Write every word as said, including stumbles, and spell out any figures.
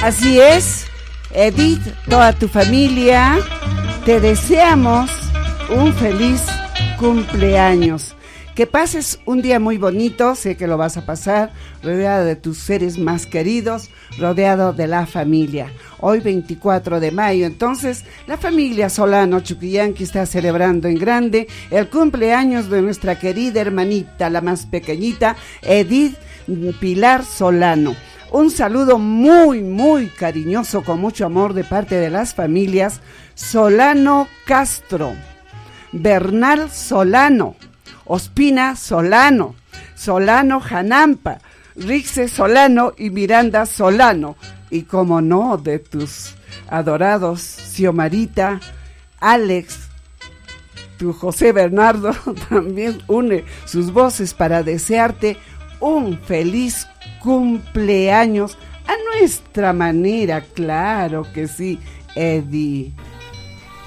Así es, Edith, toda tu familia, te deseamos un feliz cumpleaños. Que pases un día muy bonito, sé que lo vas a pasar, rodeado de tus seres más queridos, rodeado de la familia. Hoy veinticuatro de mayo, entonces, la familia Solano Chuquillanqui está celebrando en grande el cumpleaños de nuestra querida hermanita, la más pequeñita, Edith Pilar Solano. Un saludo muy, muy cariñoso, con mucho amor de parte de las familias Solano Castro, Bernal Solano, Ospina Solano, Solano Janampa, Rixe Solano y Miranda Solano. Y como no, de tus adorados Xiomarita, Alex, tu José Bernardo también une sus voces para desearte un feliz cumpleaños a nuestra manera, claro que sí, Eddie.